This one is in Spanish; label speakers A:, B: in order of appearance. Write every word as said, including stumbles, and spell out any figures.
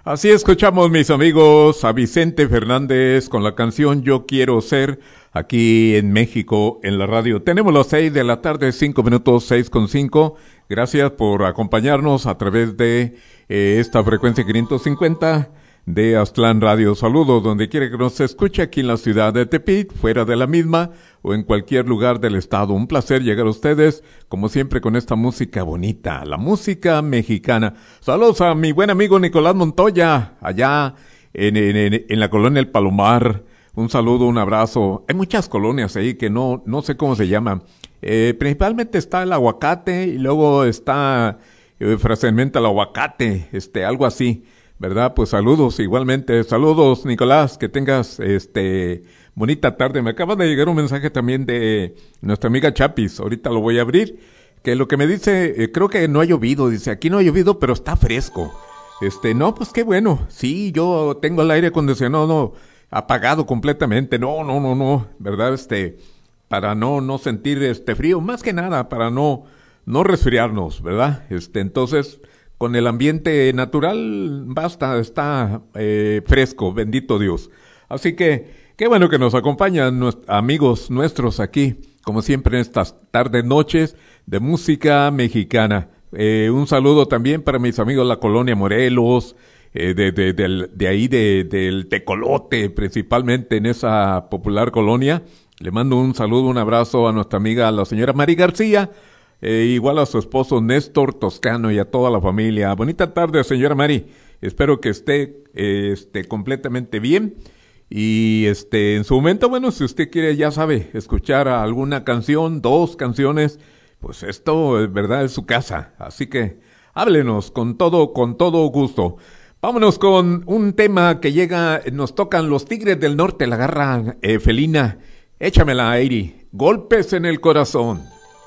A: Así escuchamos, mis amigos, a Vicente Fernández con la canción Yo Quiero Ser, aquí en México, en la radio. Tenemos las seis de la tarde, cinco minutos, seis con cinco. Gracias por acompañarnos a través de eh, esta frecuencia quinientos cincuenta de Aztlán Radio. Saludos donde quiera que nos escuche, aquí en la ciudad de Tepic, fuera de la misma o en cualquier lugar del estado. Un placer llegar a ustedes, como siempre, con esta música bonita, la música mexicana. Saludos a mi buen amigo Nicolás Montoya, allá en, en, en, en la colonia El Palomar. Un saludo, un abrazo. Hay muchas colonias ahí que no, no sé cómo se llaman. Eh, principalmente está el Aguacate y luego está eh, fácilmente el Aguacate, este, algo así. ¿Verdad? Pues saludos igualmente. Saludos, Nicolás, que tengas este bonita tarde. Me acaba de llegar un mensaje también de nuestra amiga Chapis. Ahorita lo voy a abrir. Que lo que me dice, eh, creo que no ha llovido. Dice, aquí no ha llovido, pero está fresco. Este, no, pues qué bueno. Sí, yo tengo el aire acondicionado no, apagado completamente. No, no, no, no. ¿Verdad? Este, para no, no sentir este frío. Más que nada, para no, no resfriarnos, ¿verdad? Este, entonces, con el ambiente natural basta, está eh, fresco, bendito Dios. Así que, qué bueno que nos acompañan nues- amigos nuestros aquí, como siempre en estas tardes, noches de música mexicana. Eh, un saludo también para mis amigos de la colonia Morelos, eh, de, de, de, de ahí de, del Tecolote, principalmente en esa popular colonia. Le mando un saludo, un abrazo a nuestra amiga, la señora Mari García, Eh, igual a su esposo Néstor Toscano y a toda la familia. Bonita tarde, señora Mari. Espero que esté, eh, esté completamente bien. Y este, en su momento, bueno, si usted quiere, ya sabe, escuchar alguna canción, dos canciones, pues esto, es verdad, es su casa. Así que háblenos con todo, con todo gusto. Vámonos con un tema que llega, nos tocan los Tigres del Norte, la garra eh, felina. Échamela, Airi. Golpes en el corazón.